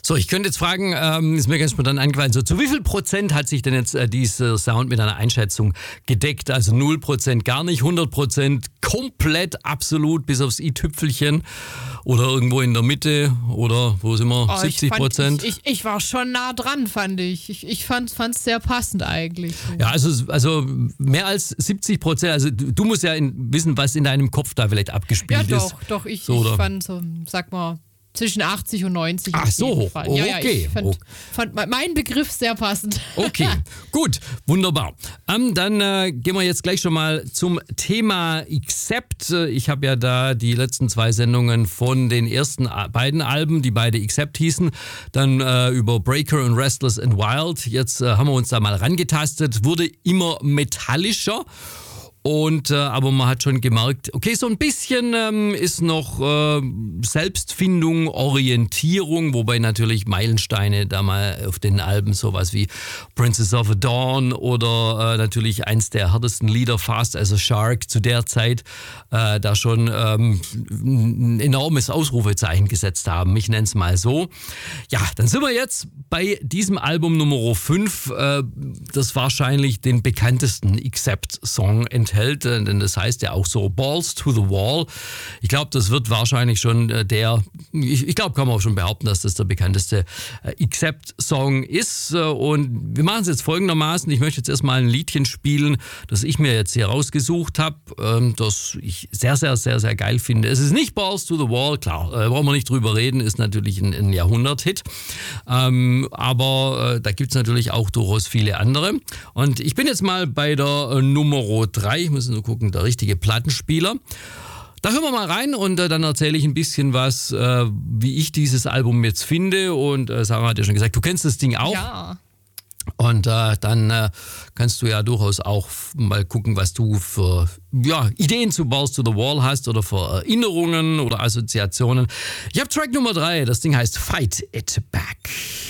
So, ich könnte jetzt fragen, ist mir ganz spontan eingefallen, so zu wie viel Prozent hat sich denn jetzt dieser Sound mit einer Einschätzung gedeckt? Also 0% gar nicht, 100% komplett, absolut, bis aufs i-Tüpfelchen oder irgendwo in der Mitte oder wo sind wir, 70%? Ich war schon nah dran, fand ich. Ich fand es sehr passend eigentlich. Ja, also mehr als 70%, also du musst ja wissen, was in deinem Kopf da vielleicht abgespielt ist. Ja, doch, ich fand so, sag mal, zwischen 80 und 90. Ach so, Fall. okay. Ja, ich fand meinen Begriff sehr passend. Okay, gut, wunderbar. Dann gehen wir jetzt gleich schon mal zum Thema Accept. Ich habe ja da die letzten 2 Sendungen von den ersten beiden Alben, die beide Accept hießen, dann über Breaker und Restless and Wild. Jetzt haben wir uns da mal rangetastet, wurde immer metallischer. Und aber man hat schon gemerkt, okay, so ein bisschen ist noch Selbstfindung, Orientierung, wobei natürlich Meilensteine da mal auf den Alben, sowas wie Princess of the Dawn oder natürlich eins der härtesten Lieder, Fast as a Shark, zu der Zeit da schon ein enormes Ausrufezeichen gesetzt haben. Ich nenne es mal so. Ja, dann sind wir jetzt bei diesem Album Nummer 5, das wahrscheinlich den bekanntesten Accept-Song enthält, denn das heißt ja auch so Balls to the Wall. Ich glaube, das wird wahrscheinlich schon ich glaube, kann man auch schon behaupten, dass das der bekannteste Accept-Song ist. Und wir machen es jetzt folgendermaßen. Ich möchte jetzt erstmal ein Liedchen spielen, das ich mir jetzt hier rausgesucht habe, das ich sehr, sehr, sehr, sehr geil finde. Es ist nicht Balls to the Wall, klar, brauchen wir nicht drüber reden, ist natürlich ein Jahrhundert-Hit. Aber da gibt es natürlich auch durchaus viele andere. Und ich bin jetzt mal bei der Nummer 3. Ich muss nur gucken, der richtige Plattenspieler. Da hören wir mal rein und dann erzähle ich ein bisschen was, wie ich dieses Album jetzt finde. Und Sarah hat ja schon gesagt, du kennst das Ding auch. Ja. Und dann kannst du ja durchaus auch mal gucken, was du für Ideen zu Balls to the Wall hast oder für Erinnerungen oder Assoziationen. Ich habe Track Nummer 3, das Ding heißt Fight It Back.